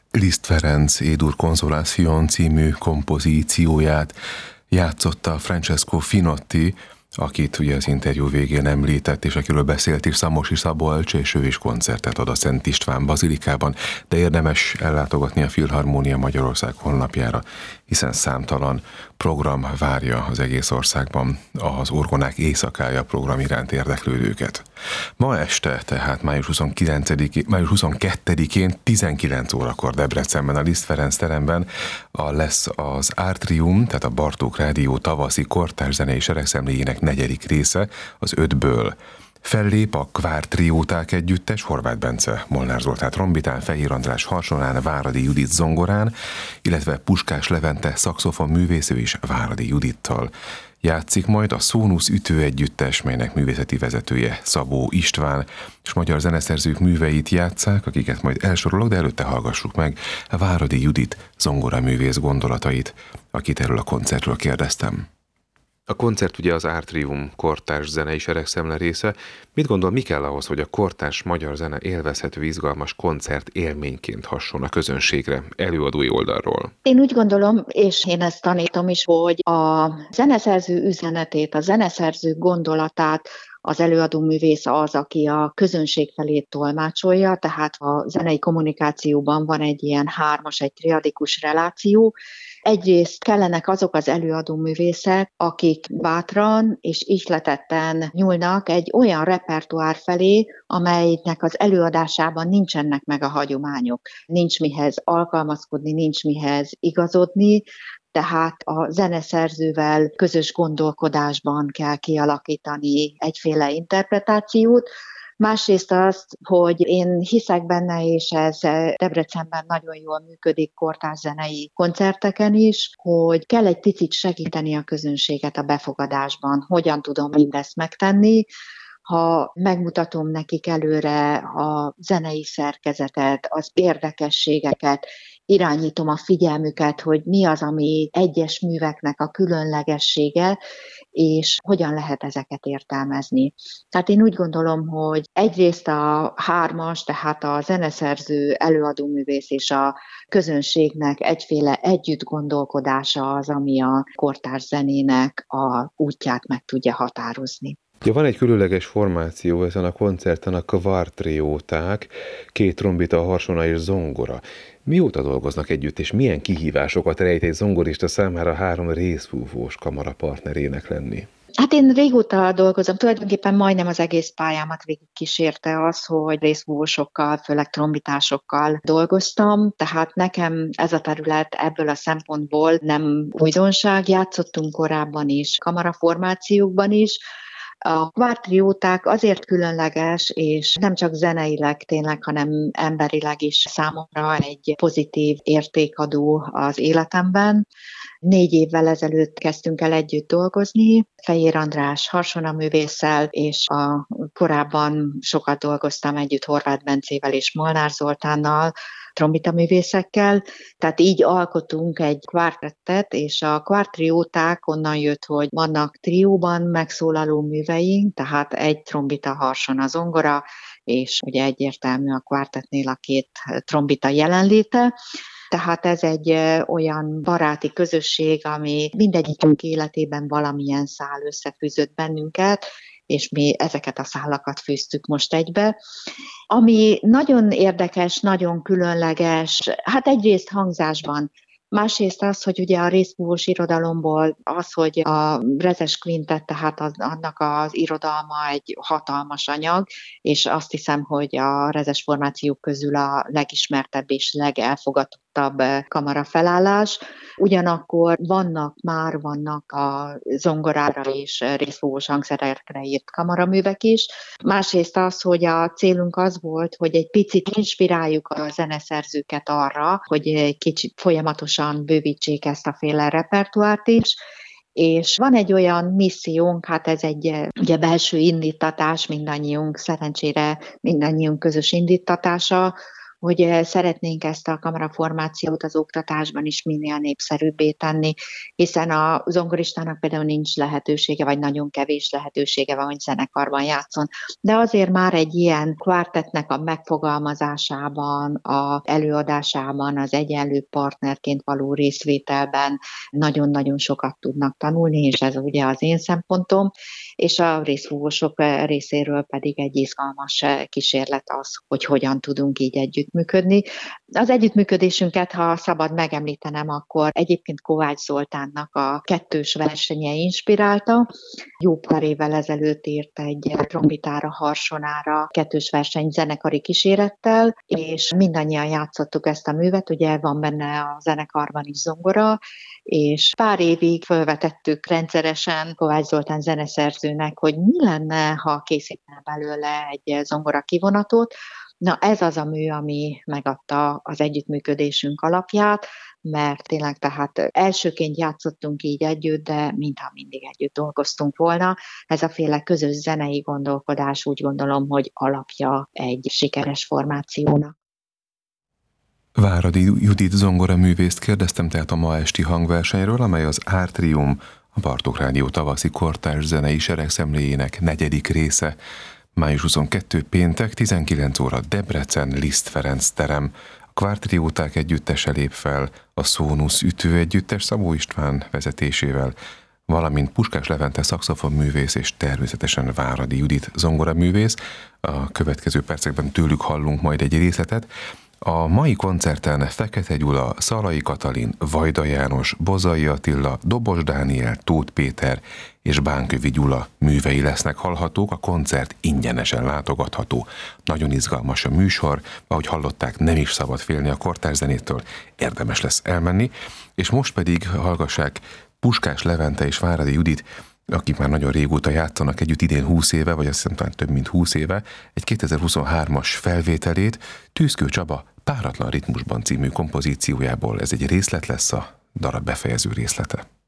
Liszt Ferenc E-dur Consolation című kompozícióját játszotta Francesco Finotti, akit ugye az interjú végén említett, és akiről beszélt is Szamosi Szabolcs, és ő is koncertet ad a Szent István bazilikában, de érdemes ellátogatni a Filharmónia Magyarország honlapjára, hiszen számtalan program várja az egész országban az Orgonák éjszakája program iránt érdeklődőket. Ma este, tehát május 22-én 19 órakor Debrecenben, a Liszt Ferenc teremben lesz az Artrium, tehát a Bartók Rádió tavaszi kortárs zenei seregszemléjének 4. része, az 5-ből. Fellép a Kvártrióták együttes, Horváth Bence Molnár Zoltán trombitán, Fehér András harsonán, Váradi Judit zongorán, illetve Puskás Levente szaxofon művésző is Váradi Judittal. Játszik majd a Szónusz ütő együttes, melynek művészeti vezetője Szabó István, és magyar zeneszerzők műveit játsszák, akiket majd elsorolok, de előtte hallgassuk meg Váradi Judit zongoraművész gondolatait, akit erről a koncertről kérdeztem. A koncert ugye az Artrium kortárs zenei seregszemle része. Mit gondol, mi kell ahhoz, hogy a kortárs magyar zene élvezhető, izgalmas koncert élményként hasson a közönségre előadói oldalról? Én úgy gondolom, és én ezt tanítom is, hogy a zeneszerző üzenetét, a zeneszerző gondolatát az előadó művész az, aki a közönség felé tolmácsolja, tehát a zenei kommunikációban van egy ilyen hármas, egy triadikus reláció. Egyrészt kellenek azok az előadó művészek, akik bátran és ihletetten nyúlnak egy olyan repertoár felé, amelynek az előadásában nincsenek meg a hagyományok. Nincs mihez alkalmazkodni, nincs mihez igazodni, tehát a zeneszerzővel közös gondolkodásban kell kialakítani egyféle interpretációt. Másrészt azt, hogy én hiszek benne, és ez Debrecenben nagyon jól működik kortárs zenei koncerteken is, hogy kell egy picit segíteni a közönséget a befogadásban. Hogyan tudom mindezt megtenni? Ha megmutatom nekik előre a zenei szerkezetet, az érdekességeket, irányítom a figyelmüket, hogy mi az, ami egyes műveknek a különlegessége, és hogyan lehet ezeket értelmezni. Tehát én úgy gondolom, hogy egyrészt a hármas, tehát a zeneszerző, előadóművész és a közönségnek egyféle együttgondolkodása az, ami a kortárs zenének a útját meg tudja határozni. Ja, van egy különleges formáció ezen a koncerten, a Kvártrióták, 2 trombita, harsona és zongora. Mióta dolgoznak együtt, és milyen kihívásokat rejt egy zongorista számára 3 részfúvós kamarapartnerének lenni? Hát én régóta dolgozom, tulajdonképpen majdnem az egész pályámat végig kísérte az, hogy részfúvósokkal, főleg trombitásokkal dolgoztam, tehát nekem ez a terület ebből a szempontból nem újdonság, játszottunk korábban is, kamaraformációkban is. A kvártrióták azért különleges, és nem csak zeneileg tényleg, hanem emberileg is számomra egy pozitív értékadó az életemben. 4 évvel ezelőtt kezdtünk el együtt dolgozni, Fehér András harsonaművésszel, és korábban sokat dolgoztam együtt Horváth Bencével és Molnár Zoltánnal, trombitaművészekkel, tehát így alkotunk egy kvártettet, és a kvártrióták onnan jött, hogy vannak trióban megszólaló műveink, tehát egy trombita, harsona, zongora, és ugye egyértelmű a kvártetnél a 2 trombita jelenléte. Tehát ez egy olyan baráti közösség, ami mindegyikünk életében valamilyen szál összefűzött bennünket, és mi ezeket a szálakat fűztük most egybe. Ami nagyon érdekes, nagyon különleges, hát egyrészt hangzásban, másrészt az, hogy ugye a részfúvós irodalomból az, hogy a Rezes Quintet, tehát annak az irodalma egy hatalmas anyag, és azt hiszem, hogy a rezes formációk közül a legismertebb és legelfogadottabb kamarafelállás. Ugyanakkor vannak a zongorára és részfúvós hangszerekre írt kamaraművek is. Másrészt az, hogy a célunk az volt, hogy egy picit inspiráljuk a zeneszerzőket arra, hogy egy kicsit folyamatosan bővítsék ezt a féle repertoárt is, és van egy olyan missziónk, hát ez egy ugye belső indítatás, szerencsére mindannyiunk közös indítatása, hogy szeretnénk ezt a kamaraformációt az oktatásban is minél népszerűbbé tenni, hiszen a zongoristának például nincs lehetősége, vagy nagyon kevés lehetősége van, hogy zenekarban játszon. De azért már egy ilyen kvártettnek a megfogalmazásában, a előadásában, az egyenlő partnerként való részvételben nagyon-nagyon sokat tudnak tanulni, és ez ugye az én szempontom, és a részfúvósok részéről pedig egy izgalmas kísérlet az, hogy hogyan tudunk így együttműködni. Az együttműködésünket, ha szabad megemlítenem, akkor egyébként Kovács Zoltánnak a kettős versenye inspirálta. Jó pár évvel ezelőtt írt egy trombitára, harsonára kettős verseny zenekari kísérettel, és mindannyian játszottuk ezt a művet, ugye van benne a zenekarban is zongora, és pár évig felvetettük rendszeresen Kovács Zoltán zeneszerzőnek, hogy mi lenne, ha készítene belőle egy zongora kivonatot. Na ez az a mű, ami megadta az együttműködésünk alapját, mert tényleg tehát elsőként játszottunk így együtt, de mintha mindig együtt dolgoztunk volna. Ez a féle közös zenei gondolkodás úgy gondolom, hogy alapja egy sikeres formációnak. Váradi Judit zongoraművészt kérdeztem tehát a ma esti hangversenyről, amely az Artrium, a Bartók Rádió tavaszi kortárs zenei seregszemléjének 4. része. Május 22 péntek, 19 óra Debrecen, Liszt Ferenc terem. A kvártrióták együttese lép fel, a Szónusz ütőegyüttes Szabó István vezetésével, valamint Puskás Levente szaxofonművész és természetesen Váradi Judit zongoraművész. A következő percekben tőlük hallunk majd egy részletet. A mai koncerten Fekete Gyula, Szalai Katalin, Vajda János, Bozai Attila, Dobos Dániel, Tóth Péter és Bánkövi Gyula művei lesznek hallhatók, a koncert ingyenesen látogatható. Nagyon izgalmas a műsor, ahogy hallották, nem is szabad félni a kortárszenétől, érdemes lesz elmenni, és most pedig hallgassák Puskás Levente és Váradi Judit, akik már nagyon régóta játszanak együtt, idén 20 éve, vagy azt hiszem talán több mint 20 éve, egy 2023-as felvételét, Tűzkő Csaba Páratlan ritmusban című kompozíciójából. Ez egy részlet lesz, a darab befejező részlete.